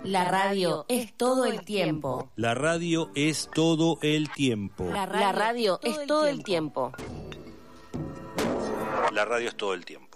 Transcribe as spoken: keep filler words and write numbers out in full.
La radio es todo el tiempo. La radio es todo el tiempo. La radio, la radio es todo el tiempo. La radio es todo el tiempo.